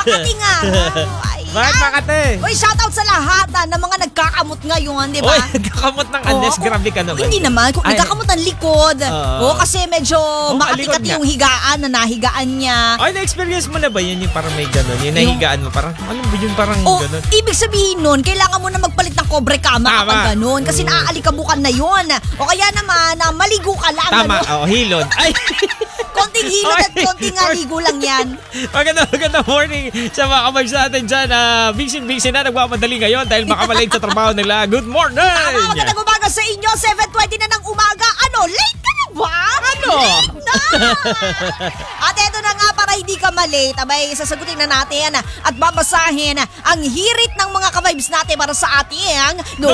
Makati nga. Bakit Makati? Uy, shoutout sa lahat ng mga nagkakamot ngayon, di ba? Uy, nagkakamot ng unless, grabe ka naman. Hindi naman, kung nagkakamot ng likod. Kasi medyo makati-kati yung higaan na nahigaan niya. Ay, na-experience mo na ba yun? Yung parang may gano'n, yung nahigaan mo, parang, alam ba yun, parang gano'n? Ibig sabihin nun, kailangan mo na magpalit ng kobre kama kapag gano'n. Kasi naaalikabukan na yun. O kaya naman, maligo ka lang. Tama, hilod. Ay! Konting hilod at konting ligo lang yan. Magandang morning sa mga kababs natin dyan. Busy na nagmamadali ngayon dahil makamalate sa trabaho nila. Good morning! Tama, magandang umaga sa inyo. 7:20 na ng umaga. Late ka na ba? Late na! At eto na nga, para hindi ka malate, abay, sasagutin na natin at babasahin ang hirit ng mga ka-vibes natin para sa ating